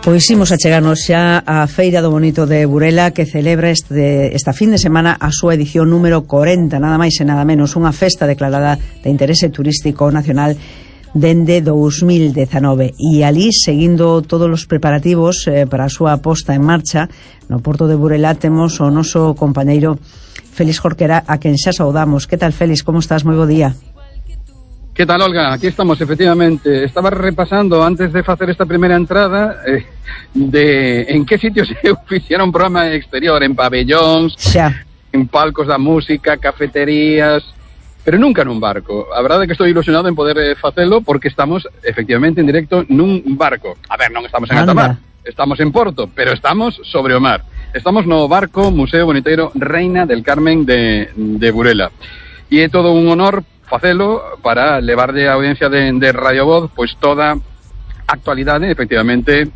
Pois imos a chegarnos xa á Feira do Bonito de Burela, que celebra esta fin de semana a súa edición número 40, nada máis e nada menos, unha festa declarada de interese turístico nacional dende 2019, e ali, seguindo todos os preparativos para a súa posta en marcha no Porto de Burela, temos o noso compañeiro Félix Jorquera, a quen xa saudamos. Que tal, Félix? Como estás? Moi bo día. Que tal, Olga? Aquí estamos, efectivamente. Estaba repasando, antes de facer esta primeira entrada, de en que sitios se fixera un programa exterior, en pabellóns, en palcos da música, cafeterías, pero nunca nun barco. A verdade é que estou ilusionado en poder facelo, porque estamos, efectivamente, en directo nun barco. A ver, non estamos en alta mar, estamos en Porto, pero estamos sobre o mar. Estamos no barco Museo Boniteiro Reina del Carmen de Burela. E é todo un honor facelo para levarlle a audiencia de Radio Voz pois toda a actualidade, efectivamente,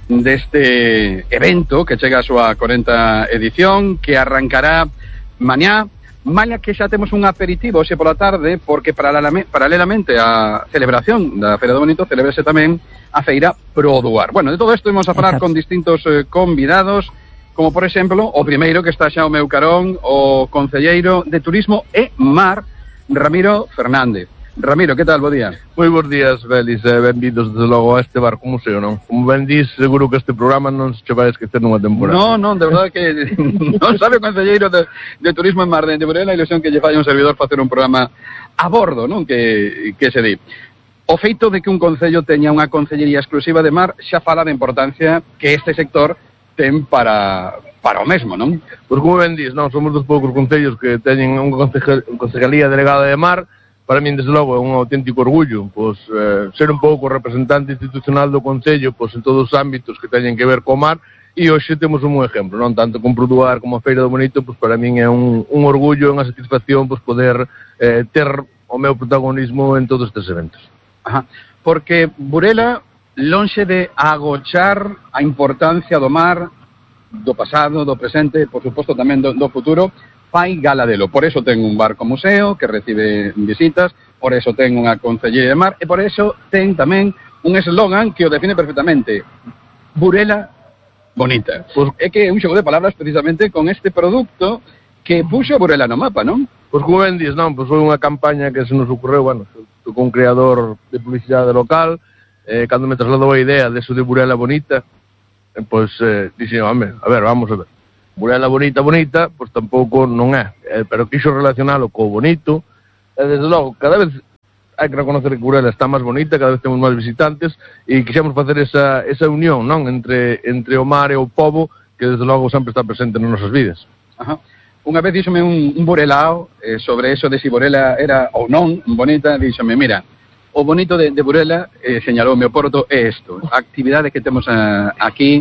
deste evento que chega a súa 40 edición, que arrancará mañá, mañá que xa temos un aperitivo hoxe pola tarde, porque paralelamente á celebración da Feira do Bonito celebrase tamén a Feira Produar. Bueno, de todo isto vamos a falar con distintos convidados, como por exemplo, o primeiro que está xa ao meu carón, o concelleiro de Turismo e Mar, Ramiro Fernández. Ramiro, que tal? Bo día. Moi bons días, Félix, benvidos desde logo a este barco museo, non? Como ben dis, seguro que este programa non se vai esquecer nunha temporada. Non, de verdade que non sabe o concelleiro de Turismo en Mar de Burela a ilusión que lle fai un servidor facer un programa a bordo, non? Que se di. O feito de que un concello teña unha concellería exclusiva de mar xa fala da importancia que este sector ten para o mesmo, non? Pois como ben dis, non, somos dos poucos concellos que teñen unha concejalía delegada de mar. Para min, desde logo, é un auténtico orgullo, pois, ser un pouco representante institucional do concello, pois, en todos os ámbitos que teñen que ver co mar, e hoxe temos un bon exemplo, non? Tanto con Produar como a Feira do Bonito, pois, para min é un orgullo, unha satisfacción, pois, poder ter o meu protagonismo en todos estes eventos. Ajá. Porque Burela, lonxe de agochar a importancia do mar, do pasado, do presente, por suposto tamén do futuro, fai gala delo. Por eso ten un barco museo que recibe visitas, por eso ten unha concellería de mar, e por eso ten tamén un eslogan que o define perfectamente: Burela bonita. Pois é que é un xogo de palabras precisamente con este produto que puxo a Burela no mapa, non? Pois como ben dis, non, pois foi unha campaña que se nos ocorreu, bueno, con un creador de publicidade local, cando me trasladou a idea de eso de Burela bonita, pois dixen, home, a ver, vamos a ver. Burela bonita, pois tampouco non é, pero quixo relacionalo co bonito, e desde logo, cada vez hai que reconocer que Burela está máis bonita, cada vez temos máis visitantes, e quixemos facer esa unión, non, entre o mar e o pobo, que desde logo sempre está presente nas nosas vidas. Ajá. Unha vez díxome un burelao sobre eso de si Burela era ou non bonita, díxome, mira, o bonito de Burela, señalou o meu Porto, é isto, a actividade que temos aquí,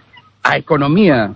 a economía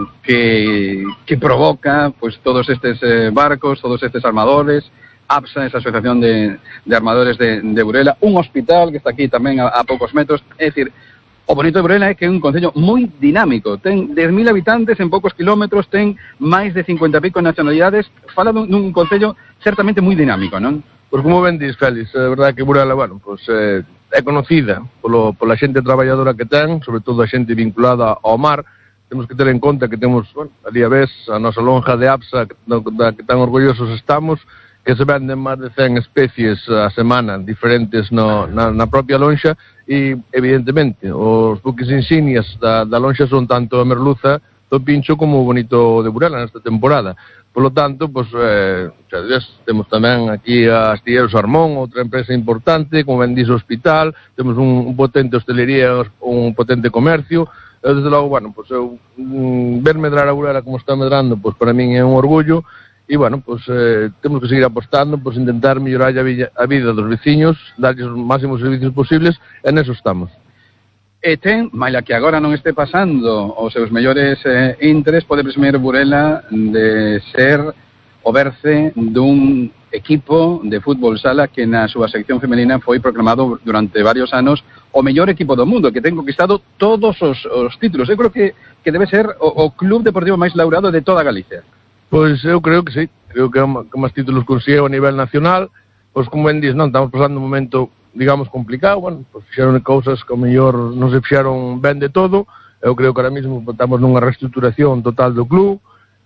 que provoca pois todos estes barcos, todos estes armadores, APSA, esa asociación de armadores de Burela, un hospital que está aquí tamén a poucos metros. É dicir, o bonito de Burela é que é un concello moi dinámico, ten 10.000 habitantes en poucos kilómetros, ten máis de 50 e pico nacionalidades, fala dun concello certamente moi dinámico, non? Pois como ben dis, Félix, é verdade que Burela, bueno, pois é conocida pola xente traballadora que ten, sobre todo a xente vinculada ao mar. Temos que ter en conta que temos, bueno, ali a vez, a nosa lonja de APSA, da que tan orgullosos estamos, que se venden máis de 100 especies a semana diferentes na propia lonxa, e, evidentemente, os buques insignias da lonxa son tanto a merluza do Pincho como o bonito de Burela nesta temporada. Por lo tanto, pois, temos tamén aquí a Astilleros Armón, outra empresa importante, como ben diz o hospital, temos un potente hostelería, un potente comercio, e desde logo, bueno, pois, ver medrar a Burela como está medrando, pois, para min é un orgullo, e, bueno, pois, temos que seguir apostando, pois, intentar mellorar a vida dos veciños, darlles os máximos servicios posibles, e neso estamos. E ten, maila que agora non este pasando os seus mellores intres, pode presumir Burela de ser o berce dun equipo de fútbol sala que na súa sección femenina foi proclamado durante varios anos o mellor equipo do mundo, que ten conquistado todos os títulos. Eu creo que debe ser o club deportivo máis laurado de toda Galicia. Pois eu creo que sí, creo que máis títulos consigo a nivel nacional. Pois como ben dis, non, estamos pasando un momento digamos, complicado, bueno, pues fixeron cousas que ao mellor non se fixeron ben de todo. Eu creo que ahora mesmo estamos nunha reestructuración total do club,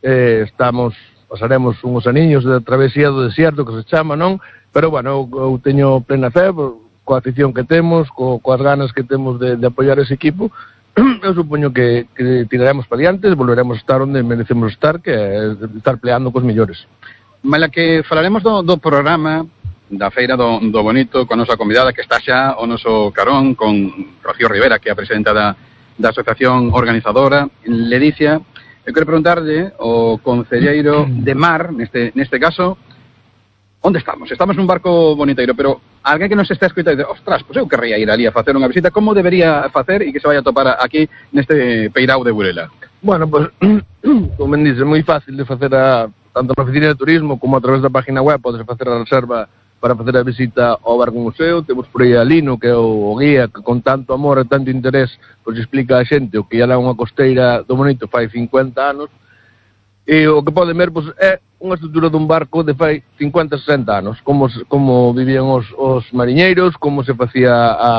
pasaremos uns aniños de travesía do desierto, que se chama, non? Pero, bueno, eu teño plena fe, coa afición que temos, coas ganas que temos de apoiar ese equipo. Eu supoño que tiraremos para diante, volveremos a estar onde merecemos estar, que é estar peleando cos mellores. Mala que falaremos do programa da Feira do Bonito, coa nosa convidada que está xa o noso carón, con Rocío Rivera, que é a presidenta da asociación organizadora, Ledicia. Eu quero preguntarlle ao concelleiro de Mar, neste caso, onde estamos? Estamos nun barco boniteiro, pero alguén que nos está escoitando dice, ostras, pois eu querría ir ali a facer unha visita, como debería facer e que se vaya a topar aquí neste peirao de Burela? Bueno, pois, como me dice, é moi fácil de facer tanto na oficina de turismo como a través da página web, podes facer a reserva para facer a visita ao barco museo. Temos por aí a Lino, que é o guía que con tanto amor e tanto interés pois explica a xente o que é unha costeira do Bonito fai 50 anos, e o que poden ver pois, é unha estrutura dun barco de fai 50-60 anos, como vivían os mariñeiros, como se facía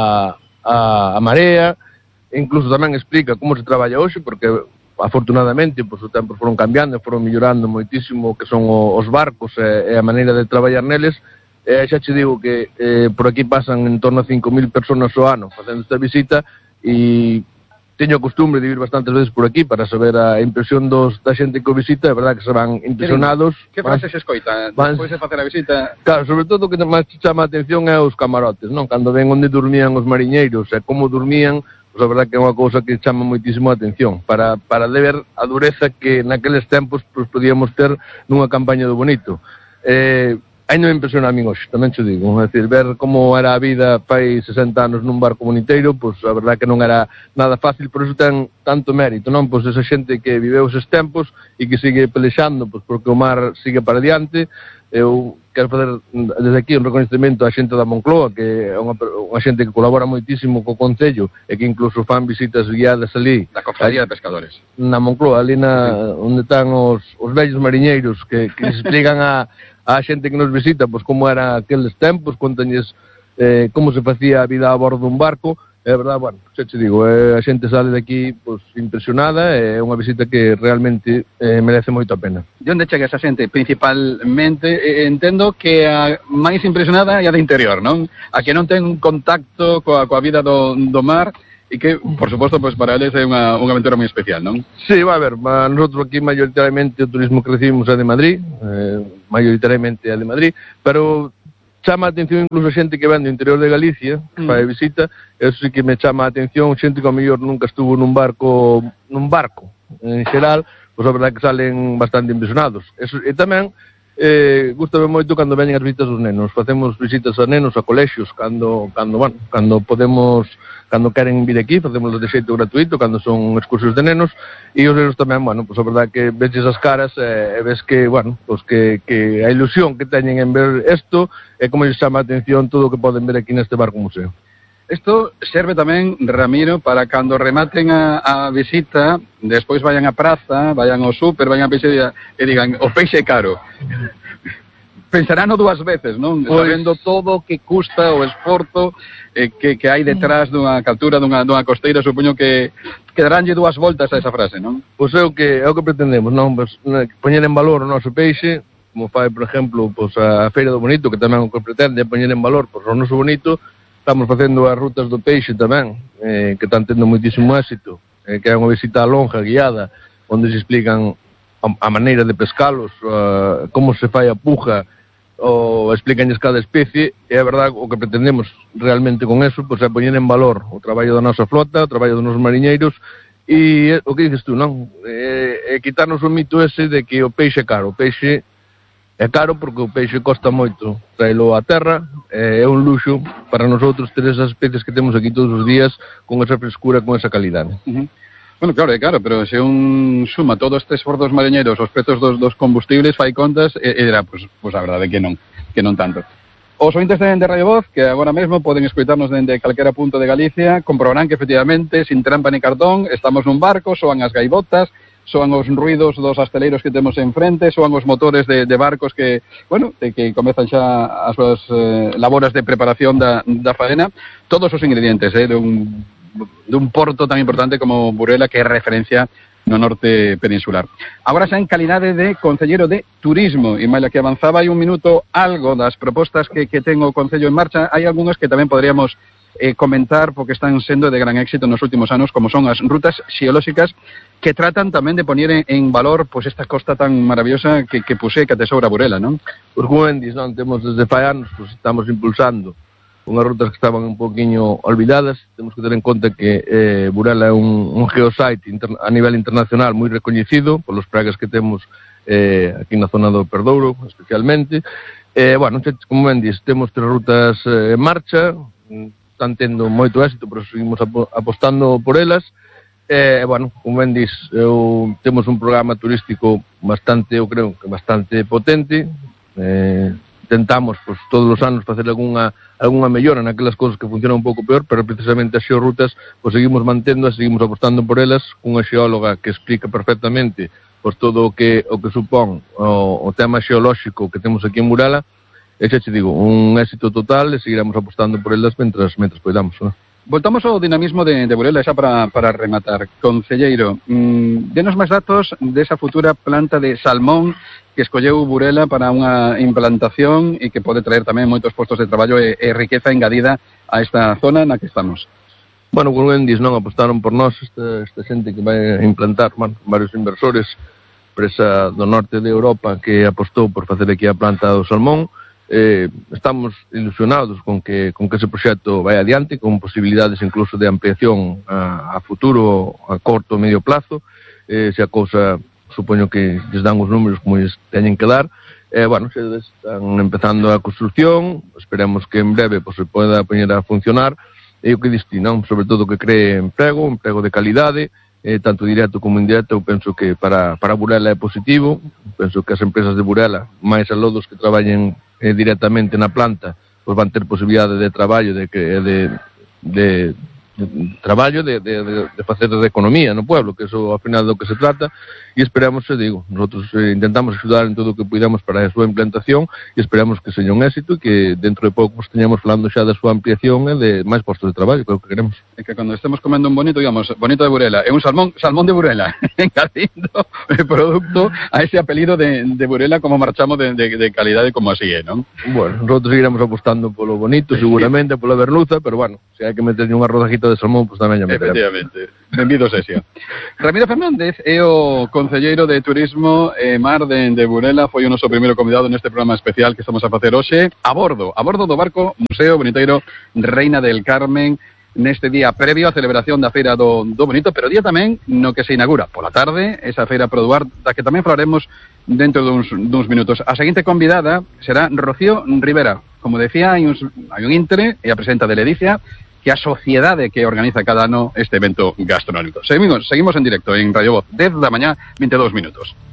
a marea, e incluso tamén explica como se traballa hoxe, porque afortunadamente pois, os tempos foron cambiando e foron mellorando moitísimo o que son os barcos e a maneira de traballar neles. Xa che digo que por aquí pasan en torno a 5.000 personas ao ano facendo esta visita, e teño a costumbre de ir bastantes veces por aquí para saber a impresión da xente que o visita. É verdad que se van impresionados. Que frase se escoita despois de facer a visita? Claro, sobre todo o que máis chama a atención é os camarotes, non? Cando ven onde dormían os mariñeiros e como dormían, pois a verdad que é unha cousa que chama moitísimo a atención para ver a dureza que naqueles tempos pois, podíamos ter nunha campaña do Bonito. Ainda me impresiona a min hoxe, tamén te digo, é dicir, ver como era a vida fai 60 anos nun barco boniteiro, pois a verdade que non era nada fácil, por iso ten tanto mérito, non? Pois esa xente que viveu eses tempos e que sigue pelexando, pois porque o mar sigue para diante. Eu quero fazer desde aquí un reconhecimento á xente da Moncloa, que é unha xente que colabora moitísimo co Concello e que incluso fan visitas guiadas ali. Da Cofradía de Pescadores. Na Moncloa, ali onde están os vellos mariñeiros que explican a xente que nos visita, pois como era aqueles tempos, contañes como se facía a vida a bordo dun barco. É verdade, bueno, xa te digo, a xente sale de aquí pois, impresionada, é unha visita que realmente merece moito a pena. De onde chega esa xente? Principalmente, entendo que a máis impresionada é a de interior, non? A que non ten un contacto coa vida do mar, e que, por suposto, pues, para eles é unha aventura moi especial, non? Sí, va a ver, nosotros aquí mayoritariamente o turismo que recibimos é de Madrid, mayoritariamente é de Madrid, pero chama a atención incluso a xente que ven do interior de Galicia, que fai visita. Eso sí que me chama a atención, xente que ao mellor nunca estuvo nun barco en xeral, pois a verdade que salen bastante impresionados. Eso, e tamén gustame moito cando veñen as visitas dos nenos. Facemos visitas a nenos, a colexios, cando podemos, cando queren vir aquí, facemos de xeito gratuito, cando son excursións de nenos, e os nenos tamén, bueno, pois a verdade que veches as caras e ves que, bueno, pois que a ilusión que teñen en ver isto é como lles chama a atención todo o que poden ver aquí neste barco museo. Isto serve tamén, Ramiro, para cando rematen a visita, despois vayan á praza, vayan ao súper, vayan a peixe e digan, o peixe é caro. Pensarán dúas veces, non? Pues, sabendo todo o que custa o esforzo que hai detrás dunha captura, dunha costeira, supoño que daránlle dúas voltas a esa frase, non? Pois é o que pretendemos, non? Pues, poñer en valor o noso peixe, como fai, por exemplo, pues, a Feira do Bonito, que tamén o que pretende é poñer en valor pues, o noso bonito. Estamos facendo as rutas do peixe tamén, que están tendo moitísimo éxito, que é unha visita longa, guiada, onde se explican a maneira de pescalos, como se fai a puja, ou explicanlles cada especie, e é verdade o que pretendemos realmente con eso, pois é poñer en valor o traballo da nosa flota, o traballo dos nosos mariñeiros, e o que dices tú, non? É quitarnos o mito ese de que o peixe é caro. O peixe é caro porque o peixe costa moito traelo á terra, é un luxo para nosotros ter esas especies que temos aquí todos os días con esa frescura, con esa calidade. Bueno, claro, pero se un suma todo este esforzo dos mariñeiros, os prezos dos combustibles, fai contas, e dirá, pues a verdade que non tanto. Os ointes de Radio Voz, que agora mesmo poden escoitarnos dende calquera punto de Galicia, comprobarán que efectivamente, sin trampa ni cartón, estamos nun barco, soan as gaivotas, soan os ruidos dos asteleiros que temos enfrente, soan os motores de barcos que, bueno, que comezan xa as súas laboras de preparación da faena, todos os ingredientes de un porto tan importante como Burela, que é referencia no norte peninsular. Agora xa en calidade de concelleiro de turismo, e maila que avanzaba hai un minuto algo das propostas que ten o Concello en marcha, hai algunhas que tamén podríamos comentar porque están sendo de gran éxito nos últimos anos, como son as rutas xeolóxicas, que tratan tamén de poñer en valor pues esta costa tan maravillosa que posee, que atesoura Burela, non? Pues como ben dis, non, temos desde fai anos, pues estamos impulsando unhas rutas que estaban un poquinho olvidadas. Temos que ter en conta que Burela é un geosite a nivel internacional moi recoñecido polos pragas que temos aquí na zona do Perdouro, especialmente. Bueno, como ben dis, temos 3 rutas en marcha, están tendo moito éxito, pero seguimos apostando por elas. Bueno, como ben dis, temos un programa turístico bastante, eu creo que bastante potente. Intentamos, pues, todos os anos facer algunha mellora naquelas cousas que funcionan un pouco peor, pero precisamente as xeorrutas pues, seguimos mantendo, seguimos apostando por elas, cunha xeóloga que explica perfectamente pues, todo o que supón o tema xeolóxico que temos aquí en Burela. E xa te digo, un éxito total, e seguiremos apostando por elas mentras podamos, ¿no? Voltamos ao dinamismo de Burela, xa para rematar. Concelleiro, denos máis datos desa futura planta de salmón que escolleu Burela para unha implantación e que pode traer tamén moitos postos de traballo e riqueza engadida a esta zona na que estamos. Bueno, como ben dis, non, apostaron por nós esta xente que vai implantar, varios inversores, empresa do norte de Europa que apostou por facer aquí a planta do salmón. Estamos ilusionados con que ese proxecto vai adiante, con posibilidades incluso de ampliación a futuro, a corto o medio plazo, se a cousa supoño que lles dan os números como lles teñen que dar. Bueno, se están empezando a construcción, esperemos que en breve pues, se poda poñer a funcionar, e o que diste, non? Sobre todo que cree emprego de calidade, tanto directo como indirecto. Eu penso que para Burela é positivo, penso que as empresas de Burela, máis aló dos que traballen directamente na planta, pues van ter posibilidade de traballo, de facer de economía no pueblo, que eso ao final do que se trata, e esperamos, digo, nosotros intentamos axudar en todo o que puidamos para a súa implantación e esperamos que seña un éxito e que dentro de pouco teñamos falando xa da súa ampliación e de máis postos de traballo, que é o que queremos. E que cando estemos comendo un bonito, digamos, bonito de Burela, é un salmón de Burela, engadindo el producto a ese apelido de Burela, como marchamos de calidade como así é, non? Bueno, nosotros seguiremos apostando polo bonito, seguramente, pola berluza, pero bueno, se hai que meterlle unha rodajita de salmón, pues tamén ya meteremos. Efectivamente. Benvido sesión. Ramiro Fernández é o concelleiro de Turismo e Mar de Burela, foi o noso primeiro convidado neste programa especial que estamos a facer hoxe a bordo do barco Museo Boniteiro Reina del Carmen, neste día previo á celebración da Feira do Bonito, pero día tamén no que se inaugura pola tarde esa Feira Produar, da que tamén falaremos dentro duns minutos. A seguinte convidada será Rocío Rivera. Como decía, hai un intre e a presidenta de Ledicia, que a sociedade que organiza cada ano este evento gastronómico. Seguimos en directo en Radio Voz, 10 da mañá, 22 minutos.